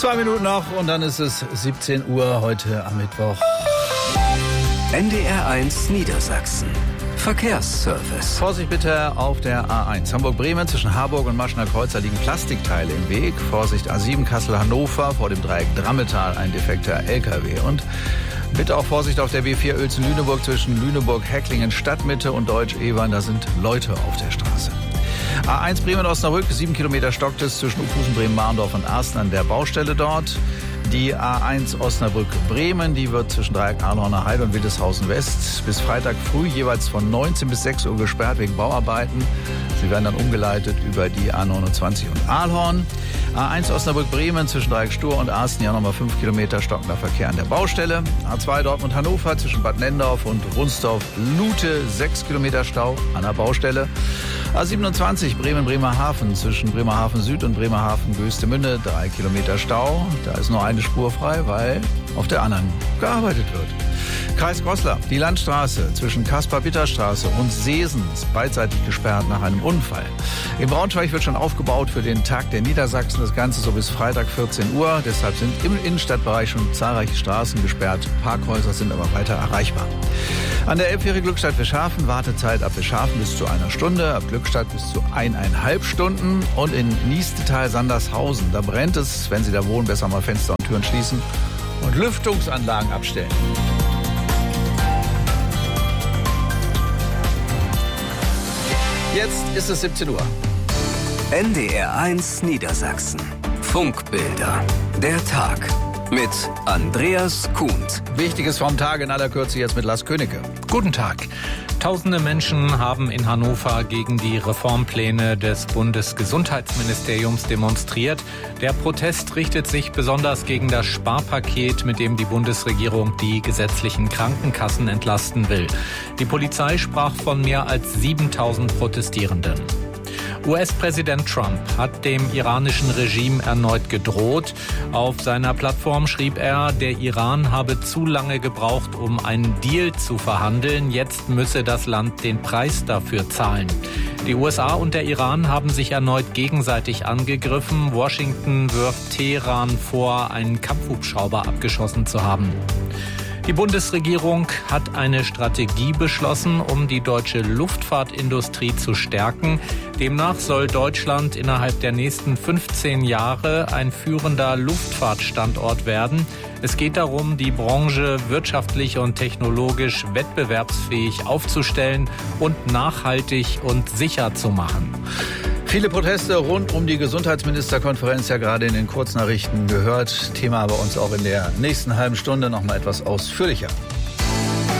2 Minuten noch und dann ist es 17 Uhr heute am Mittwoch. NDR1 Niedersachsen. Verkehrsservice. Vorsicht bitte auf der A1. Hamburg-Bremen zwischen Harburg und Maschener Kreuz, da liegen Plastikteile im Weg. Vorsicht A7 Kassel-Hannover, vor dem Dreieck Drammetal ein defekter LKW. Und bitte auch Vorsicht auf der B4 Uelzen-Lüneburg zwischen Lüneburg-Hecklingen Stadtmitte und Deutsch-Evern, da sind Leute auf der Straße. A1 Bremen-Osnabrück, 7 Kilometer Stocktest zwischen Uphusen, Bremen-Marndorf und Arsten an der Baustelle dort. Die A1 Osnabrück-Bremen, die wird zwischen Dreieck Arnhorner Heide und Wildeshausen West bis Freitag früh jeweils von 19 bis 6 Uhr gesperrt wegen Bauarbeiten. Sie werden dann umgeleitet über die A29 und Aalhorn. A1 Osnabrück-Bremen zwischen Dreieck Stur und Arsten, ja nochmal 5 Kilometer stockender Verkehr an der Baustelle. A2 Dortmund-Hannover zwischen Bad Nendorf und Runsdorf-Lute, 6 Kilometer Stau an der Baustelle. A27 Bremen-Bremerhaven zwischen Bremerhaven Süd und Bremerhaven-Göstemünde, 3 Kilometer Stau. Da ist nur eine Spur frei, weil auf der anderen gearbeitet wird. Kreis Goslar, die Landstraße zwischen Kaspar-Bitter-Straße und Seesen ist beidseitig gesperrt nach einem Unfall. In Braunschweig wird schon aufgebaut für den Tag der Niedersachsen, das Ganze so bis Freitag 14 Uhr. Deshalb sind im Innenstadtbereich schon zahlreiche Straßen gesperrt. Parkhäuser sind aber weiter erreichbar. An der Elbfähre Glückstadt-Fischhafen Wartezeit ab Fischhafen bis zu 1 Stunde, ab Glückstadt bis zu 1,5 Stunden. Und in Niestetal-Sandershausen, da brennt es. Wenn Sie da wohnen, besser mal Fenster und Türen schließen und Lüftungsanlagen abstellen. Jetzt ist es 17 Uhr. NDR1 Niedersachsen. Funkbilder. Der Tag. Mit Andreas Kuhnt. Wichtiges vom Tag in aller Kürze jetzt mit Lars Königke. Guten Tag. Tausende Menschen haben in Hannover gegen die Reformpläne des Bundesgesundheitsministeriums demonstriert. Der Protest richtet sich besonders gegen das Sparpaket, mit dem die Bundesregierung die gesetzlichen Krankenkassen entlasten will. Die Polizei sprach von mehr als 7000 Protestierenden. US-Präsident Trump hat dem iranischen Regime erneut gedroht. Auf seiner Plattform schrieb er, der Iran habe zu lange gebraucht, um einen Deal zu verhandeln. Jetzt müsse das Land den Preis dafür zahlen. Die USA und der Iran haben sich erneut gegenseitig angegriffen. Washington wirft Teheran vor, einen Kampfhubschrauber abgeschossen zu haben. Die Bundesregierung hat eine Strategie beschlossen, um die deutsche Luftfahrtindustrie zu stärken. Demnach soll Deutschland innerhalb der nächsten 15 Jahre ein führender Luftfahrtstandort werden. Es geht darum, die Branche wirtschaftlich und technologisch wettbewerbsfähig aufzustellen und nachhaltig und sicher zu machen. Viele Proteste rund um die Gesundheitsministerkonferenz, ja gerade in den Kurznachrichten gehört. Thema bei uns auch in der nächsten halben Stunde noch mal etwas ausführlicher.